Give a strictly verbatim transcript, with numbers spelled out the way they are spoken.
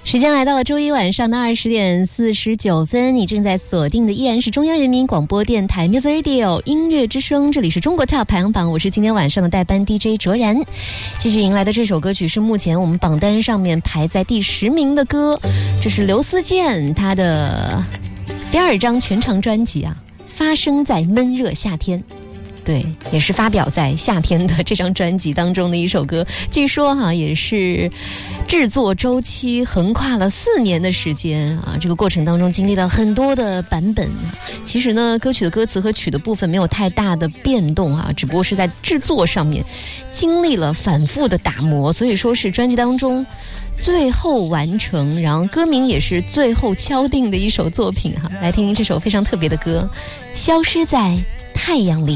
时间来到了周一晚上的二十点四十九分，你正在锁定的依然是中央人民广播电台 Music Radio 音乐之声，这里是中国 Top 排行榜，我是今天晚上的代班 D J 卓然。继续迎来的这首歌曲是目前我们榜单上面排在第十名的歌，这是刘思健他的第二张全长专辑啊，发生在闷热夏天。对，也是发表在夏天的这张专辑当中的一首歌，据说哈、啊、也是制作周期横跨了四年的时间啊，这个过程当中经历了很多的版本。其实呢，歌曲的歌词和曲的部分没有太大的变动啊，只不过是在制作上面经历了反复的打磨，所以说是专辑当中最后完成，然后歌名也是最后敲定的一首作品哈、啊。来听听这首非常特别的歌，消失在太阳里。